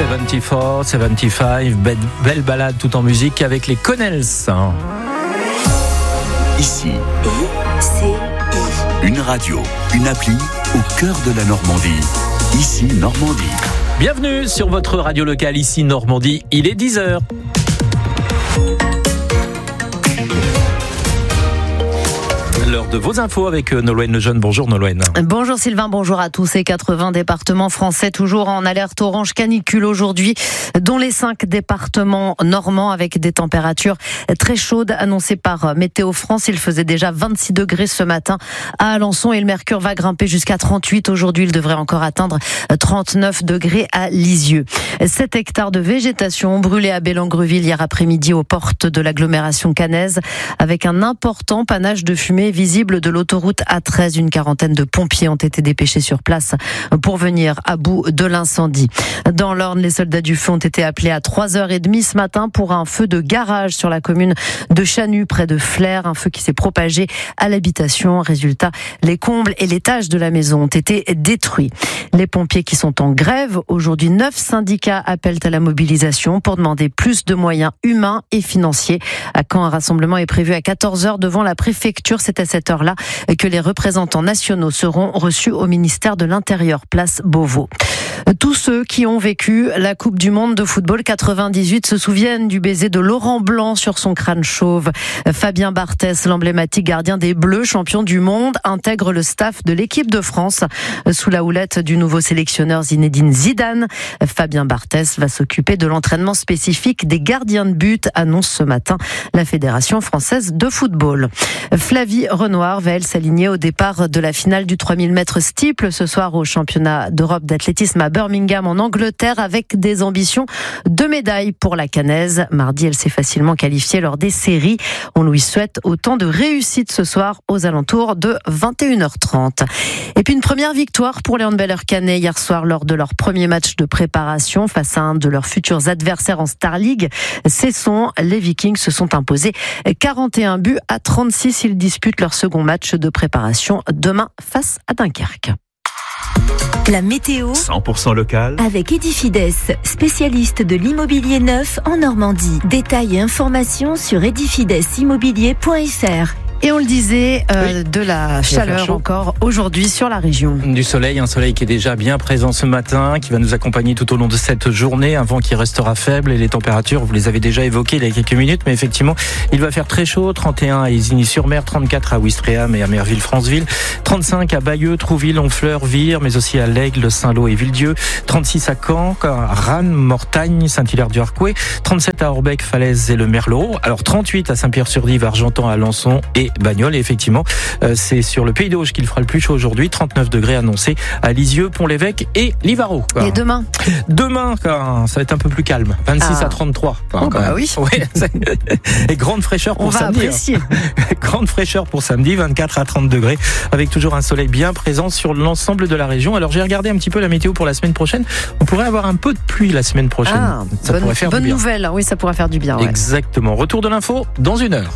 74, 75, belle balade tout en musique avec les Connells. Ici, une radio, une appli au cœur de la Normandie. Ici, Normandie. Bienvenue sur votre radio locale, ici Normandie, il est 10h. L'heure de vos infos avec Nolwenn Lejeune. Bonjour Nolwenn. Bonjour Sylvain, bonjour à tous. Et 80 départements français toujours en alerte orange canicule aujourd'hui, dont les 5 départements normands avec des températures très chaudes annoncées par Météo France. Il faisait déjà 26 degrés ce matin à Alençon et le mercure va grimper jusqu'à 38. Aujourd'hui, il devrait encore atteindre 39 degrés à Lisieux. 7 hectares de végétation brûlés à Bellangreville hier après-midi aux portes de l'agglomération caennaise avec un important panache de fumée visible de l'autoroute A13. Une quarantaine de pompiers ont été dépêchés sur place pour venir à bout de l'incendie. Dans l'Orne, les soldats du feu ont été appelés à 3h30 ce matin pour un feu de garage sur la commune de Chanu, près de Flers. Un feu qui s'est propagé à l'habitation. Résultat, les combles et l'étage de la maison ont été détruits. Les pompiers qui sont en grève, aujourd'hui 9 syndicats appellent à la mobilisation pour demander plus de moyens humains et financiers. À Caen, un rassemblement est prévu à 14h devant la préfecture. C'est à cette heure-là que les représentants nationaux seront reçus au ministère de l'Intérieur, place Beauvau. Tous ceux qui ont vécu la Coupe du Monde de football 98 se souviennent du baiser de Laurent Blanc sur son crâne chauve. Fabien Barthès, l'emblématique gardien des Bleus, champion du monde, intègre le staff de l'équipe de France sous la houlette du nouveau sélectionneur Zinedine Zidane. Fabien Barthès va s'occuper de l'entraînement spécifique des gardiens de but, annonce ce matin la Fédération française de football. Flavie Renoir va elle s'aligner au départ de la finale du 3000 mètres steeple ce soir au championnat d'Europe d'athlétisme à Birmingham en Angleterre avec des ambitions de médaille pour la caennaise. Mardi, elle s'est facilement qualifiée lors des séries. On lui souhaite autant de réussite ce soir aux alentours de 21h30. Et puis une première victoire pour les handballeurs caennais hier soir lors de leur premier match de préparation face à un de leurs futurs adversaires en Star League. Les Vikings se sont imposés 41 buts à 36. Ils disputent leur second match de préparation demain face à Dunkerque. La météo 100% local avec Edifides, spécialiste de l'immobilier neuf en Normandie. Détails et informations sur edifidesimmobilier.fr. Et on le disait, oui, de la chaleur encore aujourd'hui sur la région. Du soleil, un soleil qui est déjà bien présent ce matin, qui va nous accompagner tout au long de cette journée, un vent qui restera faible et les températures, vous les avez déjà évoquées il y a quelques minutes, mais effectivement, il va faire très chaud, 31 à Isigny-sur-Mer, 34 à Ouistreham et à Merville-Franceville, 35 à Bayeux, Trouville, Honfleur, Vire, mais aussi à l'Aigle, Saint-Lô et Villedieu, 36 à Caen, Rannes, Mortagne, Saint-Hilaire-du-Harcouët, 37 à Orbec, Falaise et le Merlot, alors 38 à Saint-Pierre-sur-Dive, Argentan, Alençon et Bagnoles. Et effectivement, c'est sur le Pays d'Auge qu'il fera le plus chaud aujourd'hui. 39 degrés annoncés à Lisieux, Pont-l'Évêque et Livarot. Et demain, ça va être un peu plus calme. 26 à 33. Oui. Ouais, et grande fraîcheur pour samedi. On va apprécier. Grande fraîcheur pour samedi, 24 à 30 degrés, avec toujours un soleil bien présent sur l'ensemble de la région. Alors j'ai regardé un petit peu la météo pour la semaine prochaine. On pourrait avoir un peu de pluie la semaine prochaine. Ça pourrait faire du bien. Bonne nouvelle, oui, ça pourrait faire du bien. Exactement. Retour de l'info dans 1 heure.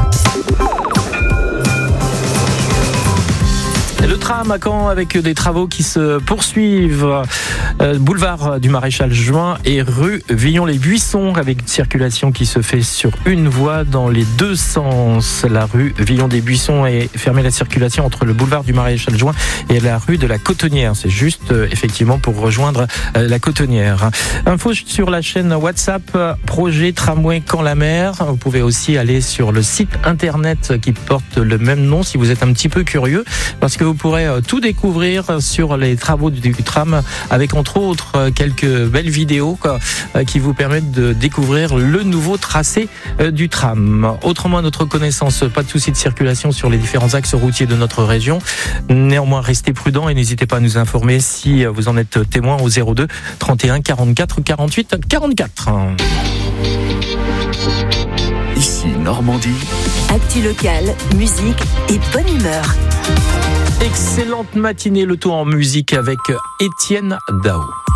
Le tram à Caen avec des travaux qui se poursuivent. Boulevard du Maréchal Juin et rue Villon-les-Buissons avec une circulation qui se fait sur une voie dans les deux sens. La rue Villon-des-Buissons est fermée à la circulation entre le boulevard du Maréchal Juin et la rue de la Cotonnière. C'est juste effectivement pour rejoindre la Cotonnière. Info sur la chaîne WhatsApp projet tramway Caen-la-Mer. Vous pouvez aussi aller sur le site internet qui porte le même nom si vous êtes un petit peu curieux, parce que vous pourrez tout découvrir sur les travaux du tram avec entre autres quelques belles vidéos qui vous permettent de découvrir le nouveau tracé du tram. Autrement, à notre connaissance, pas de souci de circulation sur les différents axes routiers de notre région. Néanmoins, restez prudents et n'hésitez pas à nous informer si vous en êtes témoin au 02 31 44 48 44. Ici Normandie. Actu locale, musique et bonne humeur. Excellente matinée, le tout en musique avec Étienne Dao.